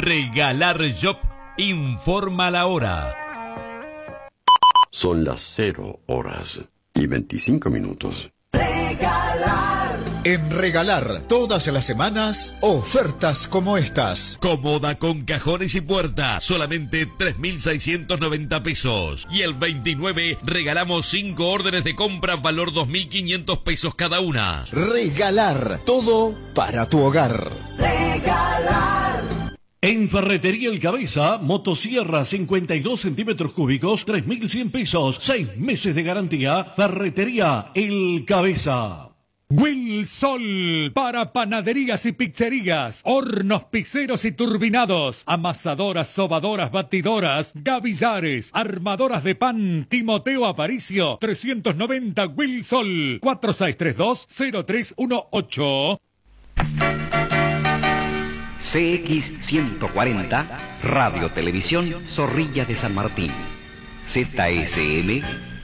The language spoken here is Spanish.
Regalar Shop informa la hora. Son las 0:25. En Regalar, todas las semanas, ofertas como estas. Cómoda con cajones y puertas, solamente 3.690 pesos. Y el 29 regalamos 5 órdenes de compra, valor 2.500 pesos cada una. Regalar, todo para tu hogar. Regalar. En Ferretería El Cabeza, motosierra 52 centímetros cúbicos, 3.100 pesos, 6 meses de garantía. Ferretería El Cabeza. Wilsol, para panaderías y pizzerías, hornos pizzeros y turbinados, amasadoras, sobadoras, batidoras, gavillares, armadoras de pan. Timoteo Aparicio, 390 Wilsol, 4632-0318. CX140, Radio Televisión Zorrilla de San Martín. ZSM